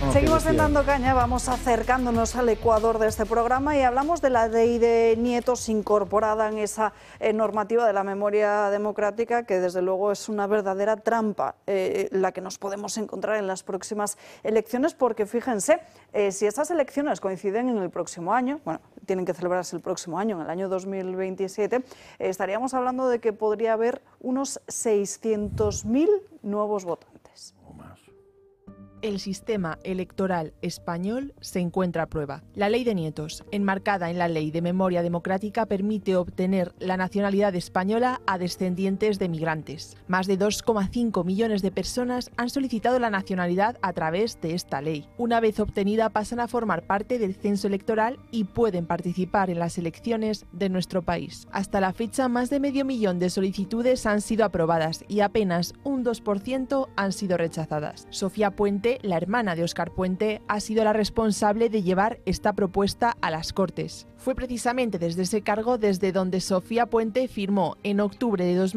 Seguimos dando caña, vamos acercándonos al ecuador de este programa y hablamos de la ley de nietos incorporada en esa normativa de la memoria democrática, que desde luego es una verdadera trampa la que nos podemos encontrar en las próximas elecciones, porque fíjense, si estas elecciones coinciden en el próximo año, bueno, tienen que celebrarse el próximo año, en el año 2027, estaríamos hablando de que podría haber unos 600.000 nuevos votantes. El sistema electoral español se encuentra a prueba. La ley de nietos, enmarcada en la Ley de Memoria Democrática, permite obtener la nacionalidad española a descendientes de migrantes. Más de 2,5 millones de personas han solicitado la nacionalidad a través de esta ley. Una vez obtenida, pasan a formar parte del censo electoral y pueden participar en las elecciones de nuestro país. Hasta la fecha, más de medio millón de solicitudes han sido aprobadas y apenas un 2% han sido rechazadas. Sofía Puente, la hermana de Óscar Puente, ha sido la responsable de llevar esta propuesta a las Cortes. Fue precisamente desde ese cargo desde donde Sofía Puente firmó en octubre de